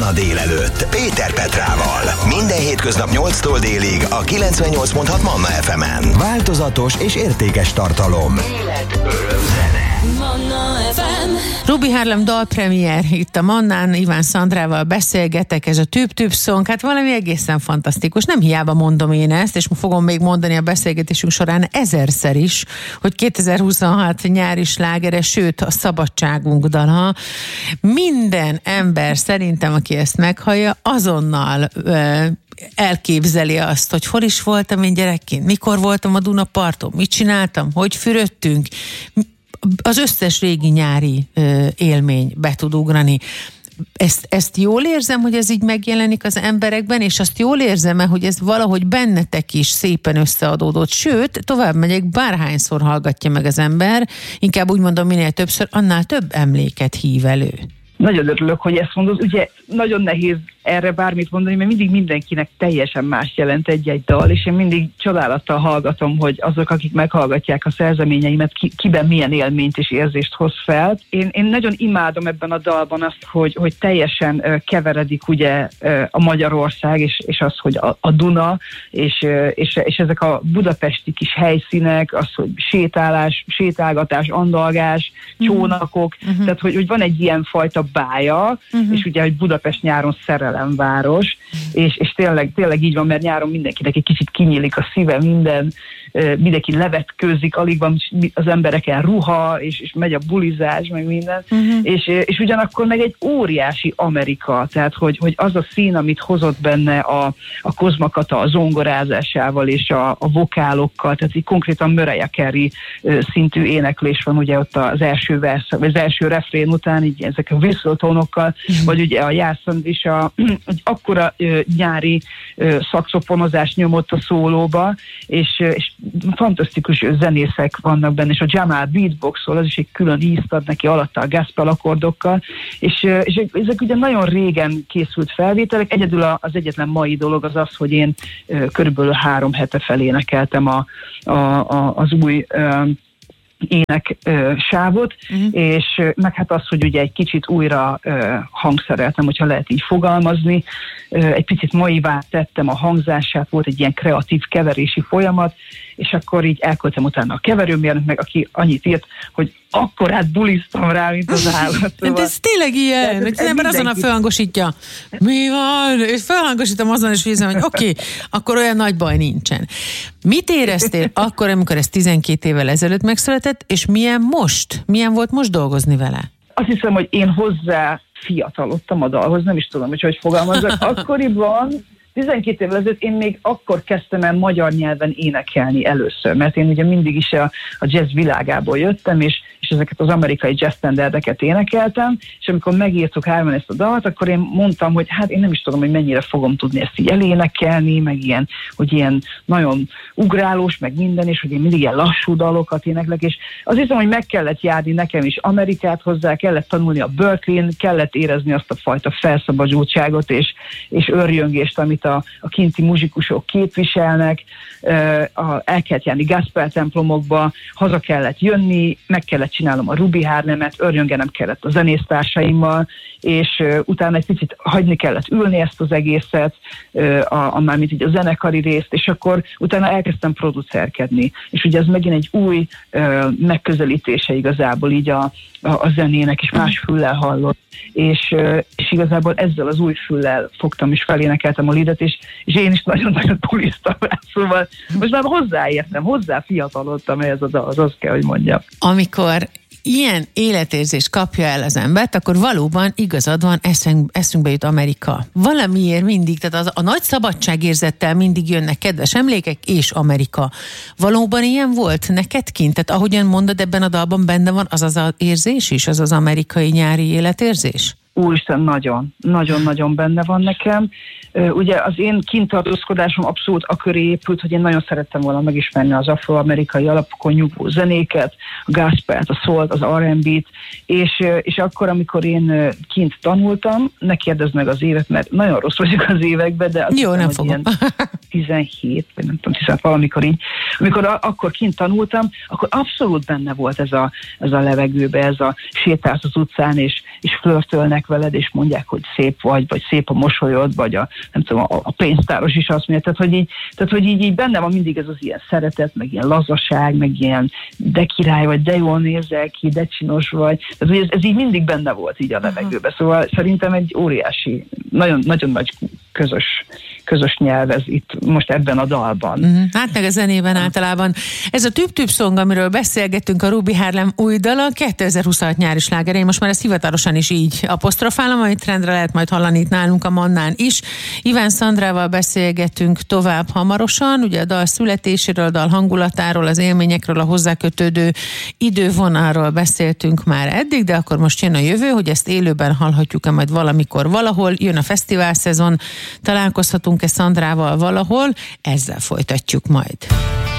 Manna délelőtt Péter Petrával. Minden hétköznap 8-tól délig a 98.6 Manna FM-en. Változatos és értékes tartalom. Élet, öröm, zene. Manna FM. Ruby Harlem dalpremier itt a Mannán, Iván Szandrával beszélgetek, ez a Tüb-Tüb Song, hát valami egészen fantasztikus. Nem hiába mondom én ezt, és fogom még mondani a beszélgetésünk során 1000-szer is, hogy 2026 nyári slágere, sőt a szabadságunk dala. Minden ember szerintem, aki ezt meghallja, azonnal elképzeli azt, hogy hol is voltam én gyerekként, mikor voltam a Dunaparton, mit csináltam, hogy fürödtünk. Az összes régi nyári élmény be tud ugrani. Ezt jól érzem, hogy ez így megjelenik az emberekben, és azt jól érzem-e, hogy ez valahogy bennetek is szépen összeadódott. Sőt, tovább megyek, bárhányszor hallgatja meg az ember, inkább úgy mondom, minél többször, annál több emléket hív elő. Nagyon örülök, hogy ezt mondod. Ugye nagyon nehéz erre bármit mondani, mert mindig mindenkinek teljesen más jelent egy-egy dal, és én mindig csodálattal hallgatom, hogy azok, akik meghallgatják a szerzeményeimet, kiben milyen élményt és érzést hoz fel. Én nagyon imádom ebben a dalban azt, hogy teljesen keveredik ugye a Magyarország, és az, hogy a Duna, és ezek a budapesti kis helyszínek, az, hogy sétálgatás, andalgás, csónakok, tehát hogy van egy ilyen fajta bája, és ugye, hogy Budapest nyáron szerelemváros, és tényleg így van, mert nyáron mindenkinek egy kicsit kinyílik a szíve, mindenki levetkőzik, alig van az embereken ruha, és megy a bulizás, meg minden, és ugyanakkor meg egy óriási Amerika, tehát hogy az a szín, amit hozott benne a Kozma Kata a zongorázásával és a vokálokkal, tehát így konkrétan Mariah Carey szintű éneklés van ugye ott az első versz, vagy az első refrén után, így ezek a whistle-tónokkal, vagy ugye a Jászond is egy akkora nyári szaxofonozást nyomott a szólóba, és fantasztikus zenészek vannak benne, és a Jamal beatboxol, az is egy külön ízt ad neki alatta a gospel akkordokkal, és ezek ugye nagyon régen készült felvételek, egyedül az egyetlen mai dolog az, hogy én körülbelül 3 hete felénekeltem az új ének sávot, és meg hát az, hogy ugye egy kicsit újra hangszereltem, hogyha lehet így fogalmazni, egy picit maivá tettem a hangzását, volt egy ilyen kreatív keverési folyamat, és akkor így elköltem utána a keverőmérnök, aki annyit írt, hogy akkor buliztam rá, mint az állat. De ez tényleg ilyen, hogy az ember azonnal felhangosítja. Mi van? És felhangosítom azon, és hiszem, hogy oké, akkor olyan nagy baj nincsen. Mit éreztél akkor, amikor ez 12 évvel ezelőtt megszületett, és milyen volt most dolgozni vele? Azt hiszem, hogy én hozzá fiatalodtam a dalhoz, nem is tudom, hogy fogalmazzak. Akkoriban 12 évvel ezelőtt én még akkor kezdtem el magyar nyelven énekelni először, mert én ugye mindig is a jazz világából jöttem, és ezeket az amerikai jazz standardeket énekeltem, és amikor megírtuk 3 ezt a dalt, akkor én mondtam, hogy hát én nem is tudom, hogy mennyire fogom tudni ezt így elénekelni, meg ilyen, hogy ilyen nagyon ugrálós, meg minden, és hogy én mindig ilyen lassú dalokat éneklek, és azt hiszem, hogy meg kellett járni nekem is Amerikát hozzá, kellett tanulni a Berkeley-n, kellett érezni azt a fajta felszabadultságot és örjöngést, amit a kinti muzsikusok képviselnek, el kellett járni gospel templomokba, haza kellett jönni, meg kellett csinálnom a Ruby Harlemet, örjöngenem kellett a zenésztársaimmal, és utána egy picit hagyni kellett ülni ezt az egészet, mármint így a zenekari részt, és akkor utána elkezdtem producerkedni. És ugye ez megint egy új megközelítése igazából így a zenének, és más füllel hallott. És igazából ezzel az új füllel fogtam és felénekeltem a lidet, és én is nagyon-nagyon puliztam rá, szóval most már hozzáfiatalodtam ehhez a dalhoz, azt kell, hogy mondjam. Amikor ilyen életérzést kapja el az embert, akkor valóban igazad van, eszünkbe jut Amerika. Valamiért mindig, tehát a nagy szabadságérzettel mindig jönnek kedves emlékek, és Amerika. Valóban ilyen volt neked kint? Tehát ahogyan mondod, ebben a dalban benne van az érzés is, az amerikai nyári életérzés? Úristen, nagyon-nagyon benne van nekem. Ugye az én kintartózkodásom abszolút a köré épült, hogy én nagyon szerettem volna megismerni az afroamerikai alapokon nyugvó zenéket, a gospelt, a soult, az R&B-t, és akkor, amikor én kint tanultam, ne kérdezd meg az évet, mert nagyon rossz vagyok az években, de azt jó, hiszem, nem hogy fogom. 17, vagy nem tudom, 16 valamikor így, amikor akkor kint tanultam, akkor abszolút benne volt ez a levegőbe, ez a sétálsz az utcán, és flörtölnek veled, és mondják, hogy szép vagy szép a mosolyod, vagy nem tudom, a pénztáros is azt mondja, tehát hogy így benne van mindig ez az ilyen szeretet, meg ilyen lazaság, meg ilyen de király vagy, de jól nézel ki, de csinos vagy. Tehát hogy ez így mindig benne volt így a levegőben. Szóval szerintem egy óriási, nagyon, nagyon nagy közös nyelv ez itt most ebben a dalban. Hát meg a zenében általában. Ez a Tüp-Tüp Song, amiről beszélgettünk, a Ruby Harlem új dala, 2026 nyári sláger. Én most már ezt hivatalosan is így apostrofálom, amit trendre lehet majd hallani itt nálunk a Mannán is. Iván Szandrával beszélgetünk tovább hamarosan, ugye a dal születéséről, a dal hangulatáról, az élményekről, a hozzákötődő idővonalról beszéltünk már eddig, de akkor most jön a jövő, hogy ezt élőben hallhatjuk-e majd valamikor valahol, jön a fesztivál szezon, találkozhatunk-e Szandrával valahol, ezzel folytatjuk majd.